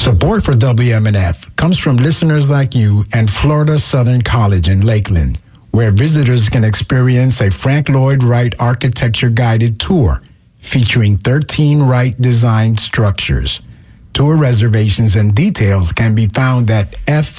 Support for WMNF comes from listeners like you and Florida Southern College in Lakeland, where visitors can experience a Frank Lloyd Wright architecture-guided tour featuring 13 Wright designed structures. Tour reservations and details can be found at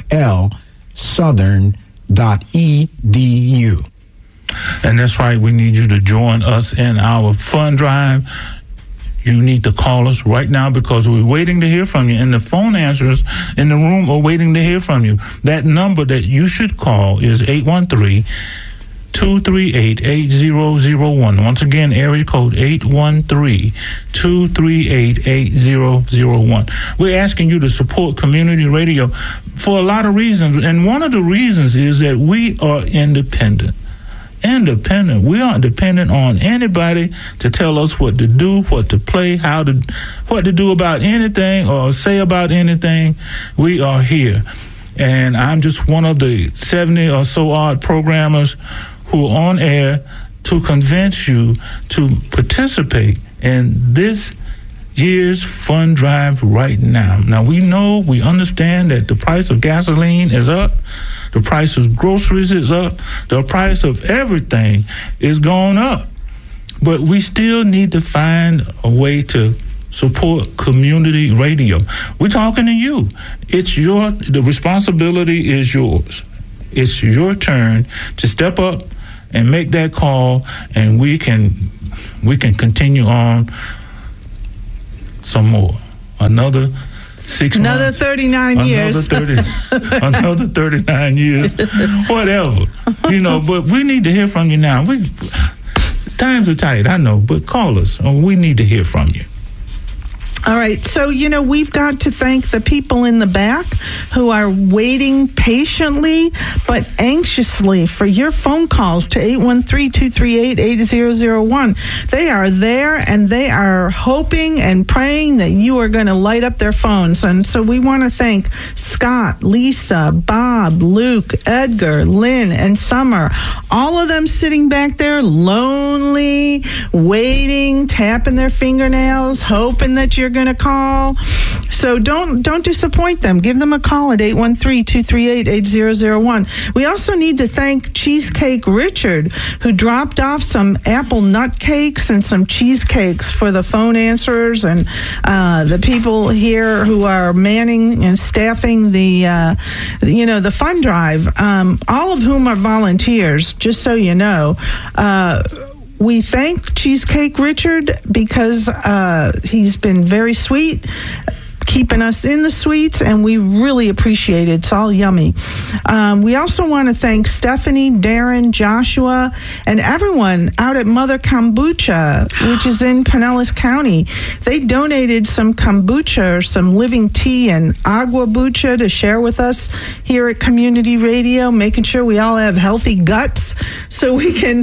flsouthern.edu. And that's right, we need you to join us in our fund drive. You need to call us right now because we're waiting to hear from you. And the phone answerers in the room are waiting to hear from you. That number that you should call is 813-238-8001. Once again, area code 813-238-8001. We're asking you to support community radio for a lot of reasons. And one of the reasons is that we are independent. We aren't dependent on anybody to tell us what to do, what to play, what to do about anything or say about anything. We are here. And I'm just one of the 70 or so odd programmers who are on air to convince you to participate in this year's fund drive right now. Now, we understand that the price of gasoline is up. The price of groceries is up. The price of everything is going up. But we still need to find a way to support community radio. We're talking to you. The responsibility is yours. It's your turn to step up and make that call, and we can continue on some more. Another 6 months. Another 39 years. Another 39 years. Whatever. But we need to hear from you now. Times are tight, I know, but call us. We need to hear from you. All right. So, we've got to thank the people in the back who are waiting patiently but anxiously for your phone calls to 813-238-8001. They are there and they are hoping and praying that you are going to light up their phones. And so we want to thank Scott, Lisa, Bob, Luke, Edgar, Lynn, and Summer. All of them sitting back there lonely, waiting, tapping their fingernails, hoping that you're going to call. So don't disappoint them. Give them a call at 813-238-8001. We also need to thank Cheesecake Richard, who dropped off some apple nut cakes and some cheesecakes for the phone answerers and the people here who are manning and staffing the fund drive, all of whom are volunteers, just so you know. We thank Cheesecake Richard because he's been very sweet, keeping us in the sweets, and we really appreciate it. It's all yummy. We also want to thank Stephanie, Darren, Joshua, and everyone out at Mother Kombucha, which is in Pinellas County. They donated some kombucha, or some living tea, and agua bucha to share with us here at Community Radio, making sure we all have healthy guts so we can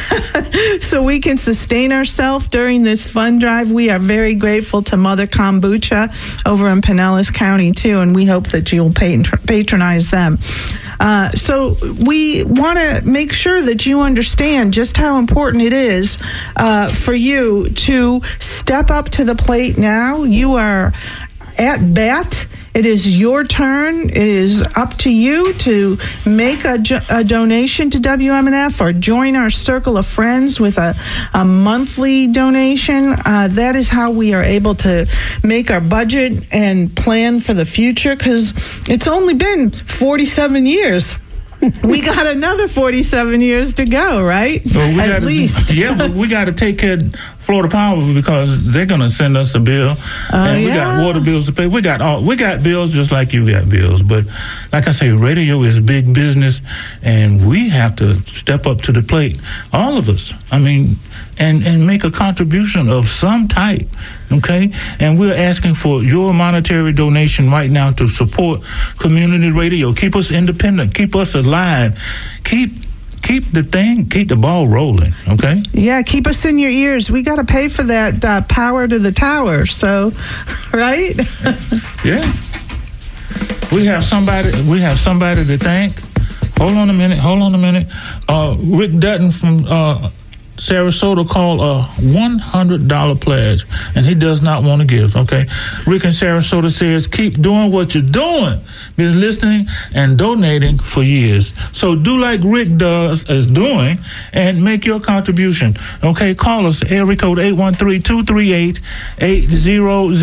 sustain ourselves during this fund drive. We are very grateful to Mother Kombucha over in Pinellas County, too, and we hope that you'll patronize them. So we want to make sure that you understand just how important it is for you to step up to the plate now. You are at bat. It is your turn. It is up to you to make a donation to WMNF or join our circle of friends with a monthly donation. That is how we are able to make our budget and plan for the future, because it's only been 47 years. We got another 47 years to go, right? Well, at least. Yeah, but we got to take care of Florida Power because they're going to send us a bill. And we got water bills to pay. We got bills just like you got bills. But like I say, radio is big business, and we have to step up to the plate, all of us. I mean, and make a contribution of some type, okay? And we're asking for your monetary donation right now to support community radio. Keep us independent. Keep us alive. Keep the ball rolling, okay? Yeah, keep us in your ears. We got to pay for that power to the tower, so, right? Yeah. We have somebody to thank. Hold on a minute. Rick Dutton from Sarasota called a $100 pledge, and he does not want to give, okay? Rick in Sarasota says, keep doing what you're doing. Been listening and donating for years. So do like Rick is doing and make your contribution, okay? Call us, area code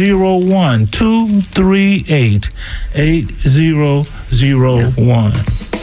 813-238-8001, 238-8001.